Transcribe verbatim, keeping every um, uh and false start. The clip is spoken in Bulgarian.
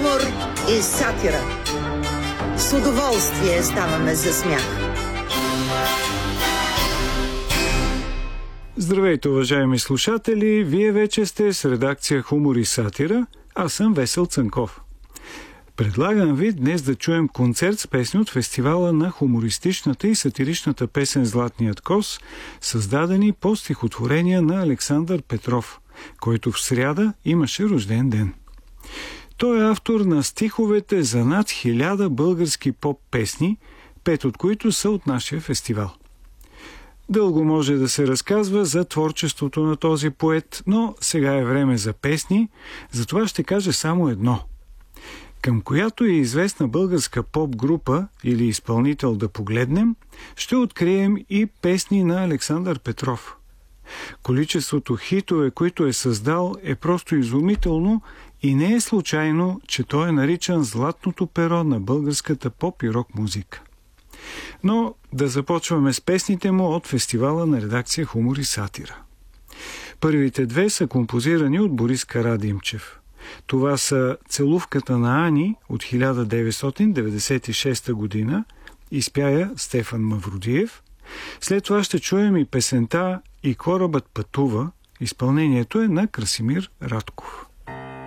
хумор и сатира. С удоволствие ставаме за смях. Здравейте, уважаеми слушатели! Вие вече сте с редакция Хумор и сатира. Аз съм Весел Цанков. Предлагам ви днес да чуем концерт с песни от фестивала на хумористичната и сатиричната песен «Златният кос», създадени по стихотворения на Александър Петров, който в сряда имаше рожден ден. Той е автор на стиховете за над хиляда български поп-песни, пет от които са от нашия фестивал. Дълго може да се разказва за творчеството на този поет, но сега е време за песни, затова ще кажа само едно. Към която е известна българска поп-група или изпълнител да погледнем, ще открием и песни на Александър Петров. Количеството хитове, които е създал, е просто изумително и не е случайно, че той е наричан златното перо на българската поп и рок музика. Но да започваме с песните му от фестивала на редакция Хумор и сатира. Първите две са композирани от Борис Карадимчев. Това са "Целувката на Ани" от хиляда деветстотин деветдесет и шеста година, изпя Стефан Мавродиев. След това ще чуем и песента "И корабът пътува", изпълнението е на Красимир Радков.